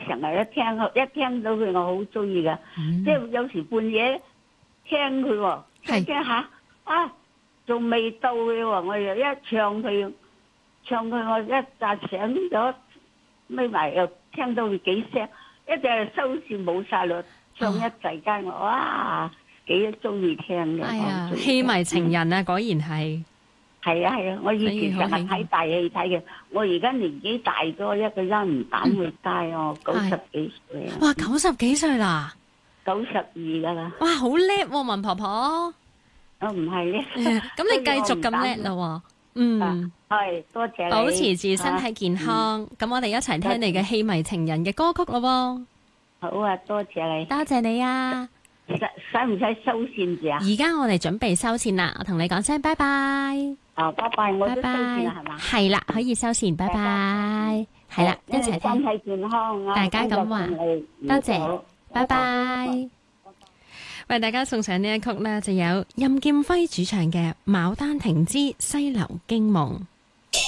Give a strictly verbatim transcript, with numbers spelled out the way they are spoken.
成日一聽一聽到佢，我好中意噶。 嗯即係有時半夜聽佢喎，聽聽下啊，仲未到嘅喎，我又一唱佢，唱佢我一扎醒咗，眯埋又聽到佢幾聲，一隻收線冇晒咯，唱一陣間我哇幾中意聽嘅。 哎呀， 我鍾意戲迷情人啊，果然係。 係啊係啊，我以前成日睇大戲睇嘅，我而家年紀大咗，一個人唔膽去街哦，九十幾歲啊。 哇，九十幾歲啦， 九十二噶啦。 哇，好叻喎，文婆婆。 我唔係咧。 咁你繼續咁叻啦喎。嗯， 係多謝你。 保持住身體健康。咁我哋一齊聽你嘅戲迷情人嘅歌曲咯喎。 好啊，多謝你。 多謝你啊。 使使唔使收線住啊？ 而家我哋準備收線啦，我同你講聲拜拜。 啊，拜拜，我都收線啦，係嘛？ 係啦，可以收線，拜拜。係啦，一齊聽。 身體健康啊！ 大家咁話，多謝，拜拜。為大家送上呢一曲呢，就有任劍輝主唱嘅《牡丹亭之西樓驚夢》。